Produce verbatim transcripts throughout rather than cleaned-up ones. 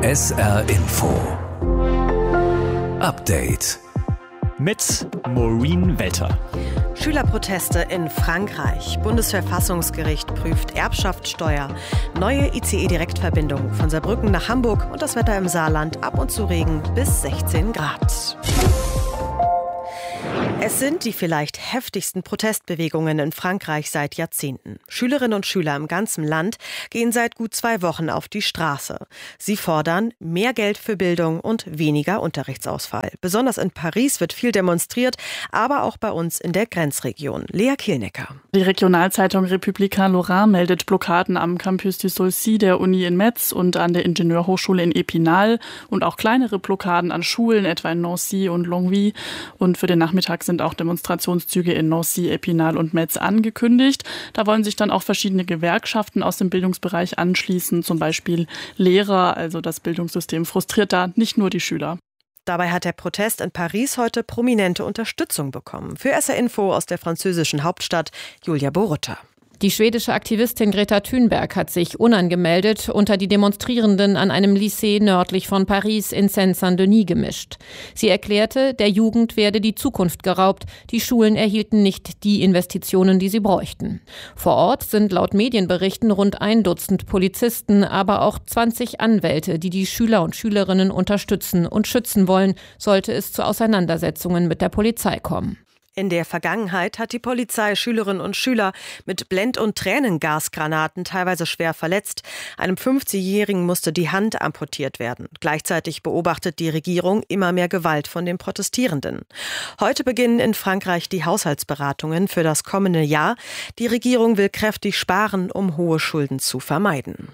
S R Info Update mit Maureen Wetter. Schülerproteste in Frankreich. Bundesverfassungsgericht prüft Erbschaftssteuer. Neue I C E-Direktverbindung von Saarbrücken nach Hamburg und das Wetter im Saarland. Ab und zu Regen bis sechzehn Grad. Es sind die vielleicht heftigsten Protestbewegungen in Frankreich seit Jahrzehnten. Schülerinnen und Schüler im ganzen Land gehen seit gut zwei Wochen auf die Straße. Sie fordern mehr Geld für Bildung und weniger Unterrichtsausfall. Besonders in Paris wird viel demonstriert, aber auch bei uns in der Grenzregion. Lea Kielnecker. Die Regionalzeitung Républicain Lorrain meldet Blockaden am Campus du Saulcy der Uni in Metz und an der Ingenieurhochschule in Épinal und auch kleinere Blockaden an Schulen, etwa in Nancy und Longwy. Und für den Nachmittag sind auch Demonstrationszüge in Nancy, Épinal und Metz angekündigt. Da wollen sich dann auch verschiedene Gewerkschaften aus dem Bildungsbereich anschließen, zum Beispiel Lehrer. Also das Bildungssystem frustriert da nicht nur die Schüler. Dabei hat der Protest in Paris heute prominente Unterstützung bekommen. Für S R Info aus der französischen Hauptstadt Julia Borutta. Die schwedische Aktivistin Greta Thunberg hat sich unangemeldet unter die Demonstrierenden an einem Lycée nördlich von Paris in Seine-Saint-Denis gemischt. Sie erklärte, der Jugend werde die Zukunft geraubt, die Schulen erhielten nicht die Investitionen, die sie bräuchten. Vor Ort sind laut Medienberichten rund ein Dutzend Polizisten, aber auch zwanzig Anwälte, die die Schüler und Schülerinnen unterstützen und schützen wollen, sollte es zu Auseinandersetzungen mit der Polizei kommen. In der Vergangenheit hat die Polizei Schülerinnen und Schüler mit Blend- und Tränengasgranaten teilweise schwer verletzt. Einem fünfzigjährigen musste die Hand amputiert werden. Gleichzeitig beobachtet die Regierung immer mehr Gewalt von den Protestierenden. Heute beginnen in Frankreich die Haushaltsberatungen für das kommende Jahr. Die Regierung will kräftig sparen, um hohe Schulden zu vermeiden.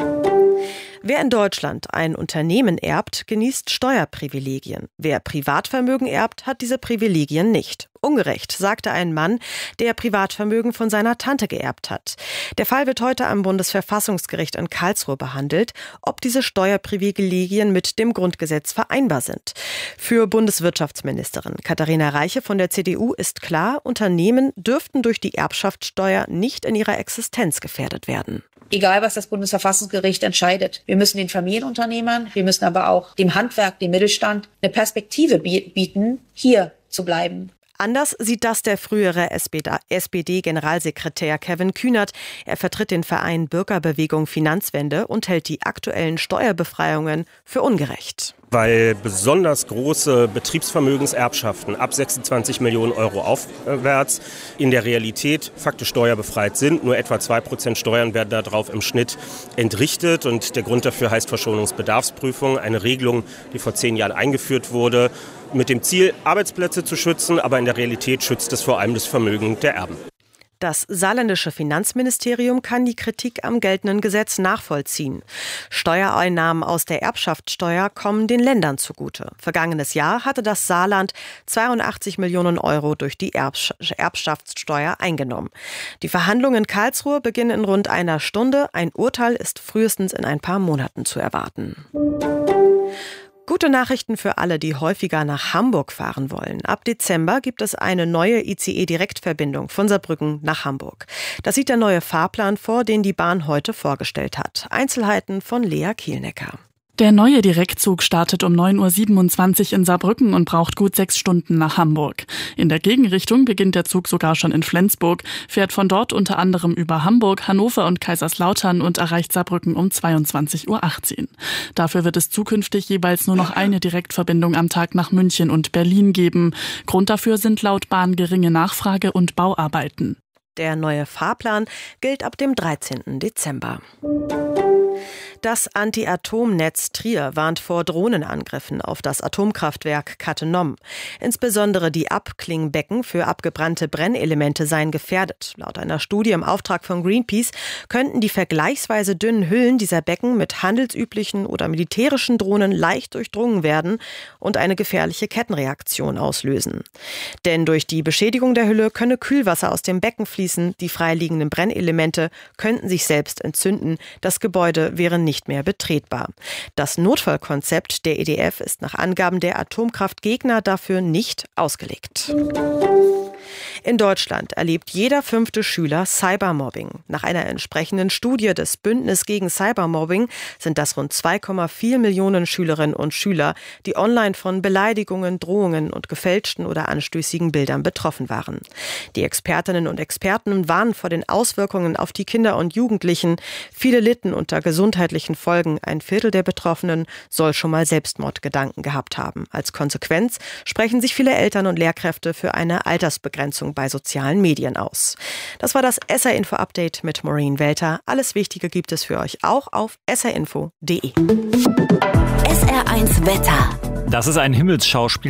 Wer in Deutschland ein Unternehmen erbt, genießt Steuerprivilegien. Wer Privatvermögen erbt, hat diese Privilegien nicht. Ungerecht, sagte ein Mann, der Privatvermögen von seiner Tante geerbt hat. Der Fall wird heute am Bundesverfassungsgericht in Karlsruhe behandelt, ob diese Steuerprivilegien mit dem Grundgesetz vereinbar sind. Für Bundeswirtschaftsministerin Katharina Reiche von der C D U ist klar, Unternehmen dürften durch die Erbschaftssteuer nicht in ihrer Existenz gefährdet werden. Egal, was das Bundesverfassungsgericht entscheidet. Wir müssen den Familienunternehmern, wir müssen aber auch dem Handwerk, dem Mittelstand eine Perspektive bieten, hier zu bleiben. Anders sieht das der frühere S P D-Generalsekretär Kevin Kühnert. Er vertritt den Verein Bürgerbewegung Finanzwende und hält die aktuellen Steuerbefreiungen für ungerecht. Weil besonders große Betriebsvermögenserbschaften ab sechsundzwanzig Millionen Euro aufwärts in der Realität faktisch steuerbefreit sind. Nur etwa zwei Prozent Steuern werden darauf im Schnitt entrichtet. Und der Grund dafür heißt Verschonungsbedarfsprüfung, eine Regelung, die vor zehn Jahren eingeführt wurde, mit dem Ziel, Arbeitsplätze zu schützen. Aber in der Realität schützt es vor allem das Vermögen der Erben. Das saarländische Finanzministerium kann die Kritik am geltenden Gesetz nachvollziehen. Steuereinnahmen aus der Erbschaftssteuer kommen den Ländern zugute. Vergangenes Jahr hatte das Saarland zweiundachtzig Millionen Euro durch die Erbsch- Erbschaftssteuer eingenommen. Die Verhandlungen in Karlsruhe beginnen in rund einer Stunde. Ein Urteil ist frühestens in ein paar Monaten zu erwarten. Gute Nachrichten für alle, die häufiger nach Hamburg fahren wollen. Ab Dezember gibt es eine neue I C E-Direktverbindung von Saarbrücken nach Hamburg. Das sieht der neue Fahrplan vor, den die Bahn heute vorgestellt hat. Einzelheiten von Lea Kielnecker. Der neue Direktzug startet um neun Uhr siebenundzwanzig in Saarbrücken und braucht gut sechs Stunden nach Hamburg. In der Gegenrichtung beginnt der Zug sogar schon in Flensburg, fährt von dort unter anderem über Hamburg, Hannover und Kaiserslautern und erreicht Saarbrücken um zweiundzwanzig Uhr achtzehn. Dafür wird es zukünftig jeweils nur noch eine Direktverbindung am Tag nach München und Berlin geben. Grund dafür sind laut Bahn geringe Nachfrage und Bauarbeiten. Der neue Fahrplan gilt ab dem dreizehnten Dezember. Das Anti-Atom-Netz Trier warnt vor Drohnenangriffen auf das Atomkraftwerk Cattenom. Insbesondere die Abklingbecken für abgebrannte Brennelemente seien gefährdet. Laut einer Studie im Auftrag von Greenpeace könnten die vergleichsweise dünnen Hüllen dieser Becken mit handelsüblichen oder militärischen Drohnen leicht durchdrungen werden und eine gefährliche Kettenreaktion auslösen. Denn durch die Beschädigung der Hülle könne Kühlwasser aus dem Becken fließen, die freiliegenden Brennelemente könnten sich selbst entzünden, das Gebäude wäre nicht nicht mehr betretbar. Das Notfallkonzept der E D F ist nach Angaben der Atomkraftgegner dafür nicht ausgelegt. In Deutschland erlebt jeder fünfte Schüler Cybermobbing. Nach einer entsprechenden Studie des Bündnis gegen Cybermobbing sind das rund zwei Komma vier Millionen Schülerinnen und Schüler, die online von Beleidigungen, Drohungen und gefälschten oder anstößigen Bildern betroffen waren. Die Expertinnen und Experten warnen vor den Auswirkungen auf die Kinder und Jugendlichen. Viele litten unter gesundheitlichen Folgen. Ein Viertel der Betroffenen soll schon mal Selbstmordgedanken gehabt haben. Als Konsequenz sprechen sich viele Eltern und Lehrkräfte für eine Altersbegrenzung bei sozialen Medien aus. Das war das S R Info Update mit Maureen Welter. Alles Wichtige gibt es für euch auch auf s r info punkt d e. S R eins Wetter. Das ist ein Himmelsschauspiel.